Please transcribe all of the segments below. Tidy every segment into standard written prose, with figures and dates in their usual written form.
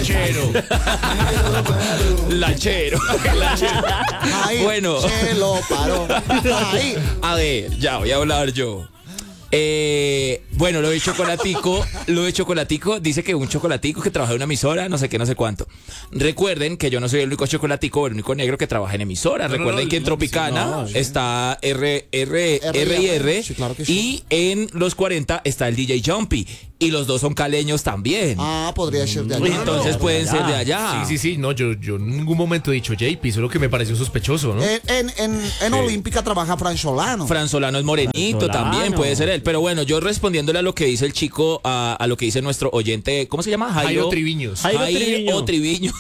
Lanchero. Lanchero. Ahí Bueno. se lo paró. Ahí. A ver, ya voy a hablar yo. Bueno, lo de chocolatico, dice que un chocolatico que trabaja en una emisora, no sé qué, no sé cuánto. Recuerden que yo no soy el único chocolatico, el único negro que trabaja en emisora. Recuerden que en Tropicana está R&R, Sí, claro que sí. y en los 40 está el DJ Jumpy. Y los dos son caleños también. Ah, podría ser de allá. Entonces pueden ser de allá. Sí. No, yo en ningún momento he dicho JP, solo que me pareció sospechoso, ¿no? En Olímpica trabaja Fran Solano. Fran Solano es morenito también, puede ser él. Pero bueno, yo respondiéndole a lo que dice el chico, a lo que dice nuestro oyente, ¿cómo se llama? Jairo Triviños. Jairo Triviños.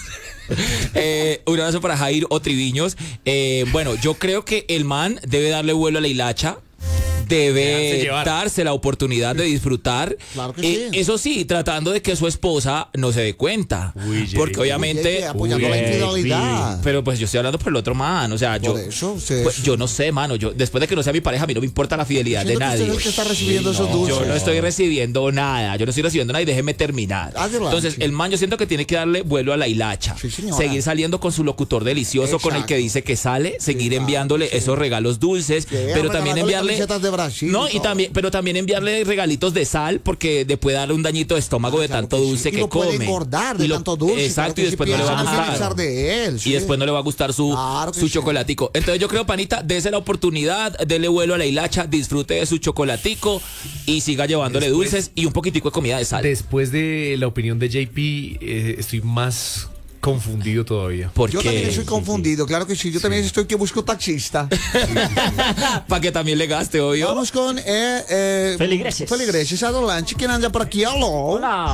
Un abrazo para Jairo Triviños. Bueno, yo creo que el man debe darle vuelo a la hilacha. Debe darse la oportunidad de disfrutar. Claro que sí. Eso sí, tratando de que su esposa no se dé cuenta. Porque obviamente. Apoyando la infidelidad. Pero pues yo estoy hablando por el otro man. O sea, yo no sé, mano. Después de que no sea mi pareja, a mí no me importa la fidelidad de nadie. Usted es el que está recibiendo esos dulces. Yo no estoy recibiendo nada. Y déjeme terminar. Adelante. Entonces, el man yo siento que tiene que darle vuelo a la hilacha. Sí, señora. Seguir saliendo con su locutor delicioso, con el que dice que sale. Seguir enviándole esos regalos dulces. Pero también enviarle. No, pero también enviarle regalitos de sal, porque le puede darle un dañito de estómago de tanto dulce que come. Puede engordar de tanto dulce. Exacto, y después no le va a gustar. Y después no le va a gustar su chocolatico. Entonces yo creo, panita, dése la oportunidad, dele vuelo a la hilacha, disfrute de su chocolatico y siga llevándole dulces y un poquitico de comida de sal. Después de la opinión de JP, estoy más confundido todavía. ¿Por Yo qué? también estoy confundido, claro que sí. Yo también estoy que busco taxista. Para que también le gaste, obvio. Vamos con Feligreses. Feligreses, adelante. ¿Quién anda por aquí? Aló. Hola.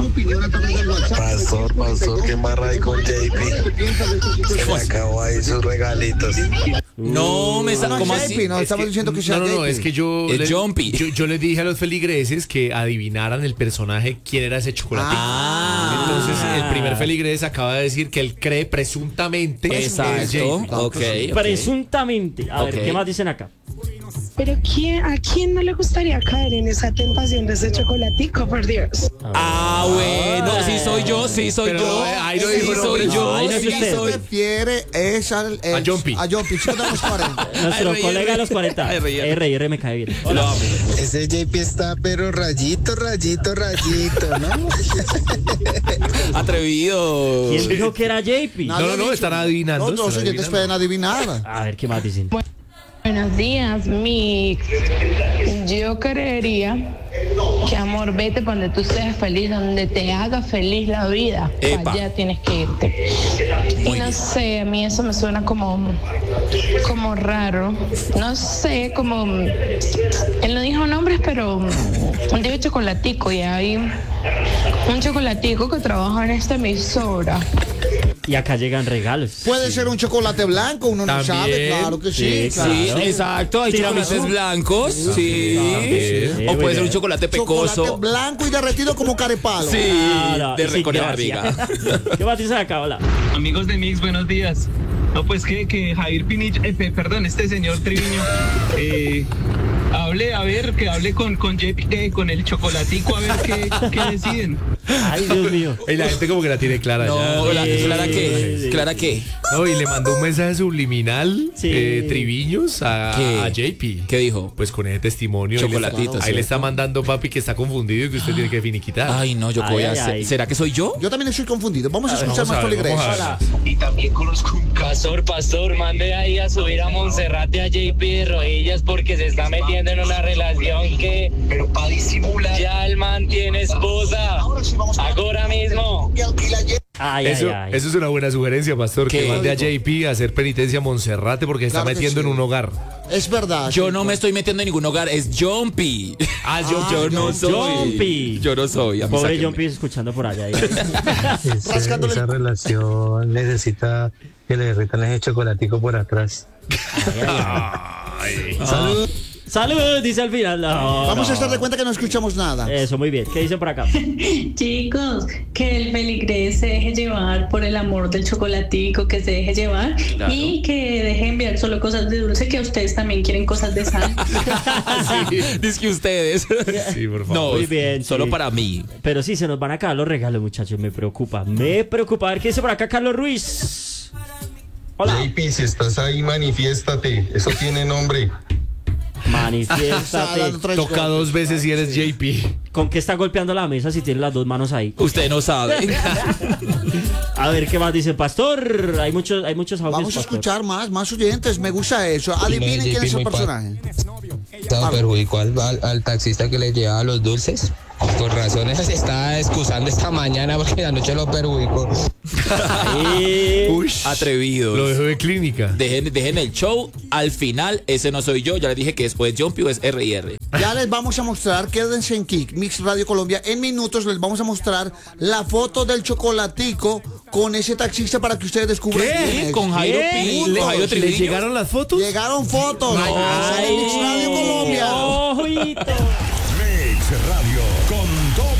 Pastor, ¿qué marra hay con JP? Se me acabó ahí sus regalitos. No, me está No, como JP, así. no, estamos diciendo que sea No, JP. es que Es Jumpy. yo les dije a los feligreses que adivinaran el personaje, quién era ese chocolatico. Entonces, el primer feligrés acaba de decir que él cree presuntamente que es Exacto. JP. Ok. Presuntamente. A ver, ¿qué más dicen acá? Pero ¿a quién no le gustaría caer en esa tentación de ese chocolatico, por Dios? Bueno, sí soy yo. Pero, ahí lo dijo, Sí soy no, yo. ahí no es Sí usted. soy. Prefiere A Jumpy. A Jumpy, chico de los 40. Nuestro R&R. colega de los 40. R&R me cae bien. Hola. Ese JP está pero rayito, ¿no? Atrevido. ¿Quién dijo que era JP? No, están adivinando. No, los están oyentes adivinando. pueden adivinar. A ver, ¿qué más dicen? Buenos días, Mix. Yo creería que, amor, vete para donde tú seas feliz, donde te haga feliz la vida. Epa. Allá tienes que irte. Y no sé, a mí eso me suena como raro. No sé, como... Él no dijo nombres, pero un día chocolatico y hay un chocolatico que trabaja en esta emisora. Y acá llegan regalos. Puede ser un chocolate blanco, uno no También. sabe, claro que sí. Sí, claro. Sí, Claro. exacto. Hay Tiramisú. chocolates blancos. Sí. Sí, O puede ser un bien. chocolate Chocolate pecoso. blanco y derretido como carepalo. Sí, Claro, de y sin récord de gracia. barriga. ¿Qué más dicen acá? Hola. Amigos de Mix, buenos días. No, pues que Javier Pinich, perdón, este señor Triviño, hable con JP, con el chocolatico, a ver qué deciden. Ay, Dios mío. Y la gente como que la tiene clara No, ya. ¿Clara qué? No, y le mandó un mensaje subliminal, Sí. Triviños, a JP. ¿Qué dijo? Pues con ese testimonio. Chocolatitos, Ahí le ¿cierto? está mandando, papi, que está confundido y que usted tiene que finiquitar. Ay, no, yo qué voy a Ay, hacer. ay. ¿Será que soy yo? Yo también estoy confundido. Vamos a escuchar vamos más a ver, feligreses. vamos a ver. Hola. Y también conozco un Pastor, mande ahí a subir a Monserrate a JP de rodillas porque se está metiendo en una relación que Pero para disimular. ya el man tiene esposa. Ahora mismo. Ay, Eso es una buena sugerencia, pastor, ¿Qué? que mande a JP a hacer penitencia a Monserrate porque se está Claro que metiendo sí. en un hogar. Es verdad. Yo no me estoy metiendo en ningún hogar, es Jumpy. Yo no soy. Jumpy. Yo no soy. a mí Pobre sáquenme. Jumpy escuchando por allá. Rascándole. Esa relación necesita que le derritan ese chocolatico por atrás. Salud, dice al final. No, Vamos no. a estar de cuenta que no escuchamos nada. Eso, muy bien. ¿Qué dicen por acá? Chicos, que el feligrés se deje llevar por el amor del chocolatico, que se deje llevar y que deje enviar solo cosas de dulce, que ustedes también quieren cosas de sal. Dice que ustedes. Sí, por favor. No, Muy bien, solo sí. para mí. Pero sí, se nos van a acabar los regalos, muchachos. Me preocupa. Me preocupa. A ver qué dice por acá Carlos Ruiz. Hola. JP, si estás ahí, manifiéstate. Eso tiene nombre. Manifiéstate. Toca 2 veces si eres JP. ¿Con qué está golpeando la mesa si tiene las dos manos ahí? Usted no sabe. A ver qué más dice Pastor. Hay muchos audios. Vamos a Pastor. escuchar más oyentes. Me gusta eso. Adivinen quién es el personaje. Perjudicó al taxista que le llevaba los dulces. Por razones se estaba excusando esta mañana porque anoche lo perjudicó. Uy, Atrevidos. lo dejó de clínica. Dejen el show. Al final, ese no soy yo. Ya les dije que es o es Jumpy o es R&R. Ya les vamos a mostrar, quédense en Kick Mix Radio Colombia. En minutos les vamos a mostrar la foto del chocolatico con ese taxista para que ustedes descubran quién es. Con Jairo ¿Qué? Pin, de Jairo ¿Le Triviño. llegaron las fotos? Llegaron fotos. En Mix Radio Colombia. ¡Ojito!